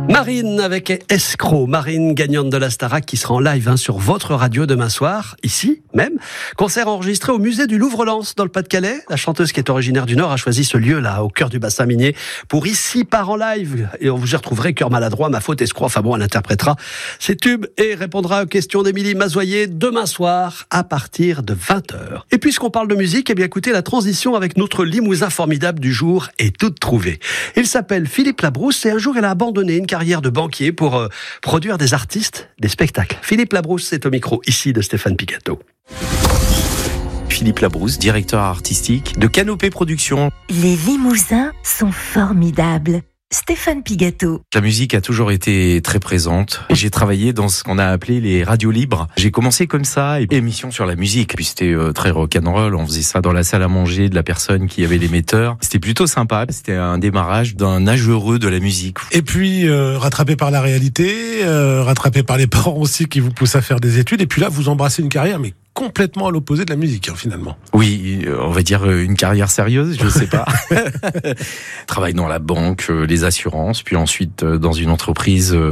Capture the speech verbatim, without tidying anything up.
Marine avec Escroc, Marine gagnante de la Starac qui sera en live hein, sur votre radio demain soir, ici même. Concert enregistré au musée du Louvre-Lens dans le Pas-de-Calais. La chanteuse qui est originaire du Nord a choisi ce lieu-là, au cœur du bassin minier, pour Ici part en live. Et on vous y retrouverez Cœur maladroit, Ma faute, Escroc. Enfin bon, elle interprétera ses tubes et répondra aux questions d'Émilie Mazoyer demain soir à partir de vingt heures. Et puisqu'on parle de musique, eh bien écoutez, la transition avec notre Limousin formidable du jour est toute trouvée. Il s'appelle Philippe Labrousse et un jour il a abandonné une carrière de banquier pour euh, produire des artistes, des spectacles. Philippe Labrousse, c'est au micro ici de Stéphane Picato. Philippe Labrousse, directeur artistique de Canopée Productions. Les Limousins sont formidables. Stéphane Pigato. La musique a toujours été très présente. J'ai travaillé dans ce qu'on a appelé les radios libres. J'ai commencé comme ça, et émission sur la musique. Puis c'était euh, très rock'n'roll. On faisait ça dans la salle à manger de la personne qui avait l'émetteur. C'était plutôt sympa. C'était un démarrage d'un âge heureux de la musique. Et puis, euh, rattrapé par la réalité, euh, rattrapé par les parents aussi qui vous poussent à faire des études. Et puis là, vous embrassez une carrière, mais complètement à l'opposé de la musique, hein, finalement. Oui, on va dire une carrière sérieuse, je sais pas. Travaille dans la banque, les assurances, puis ensuite dans une entreprise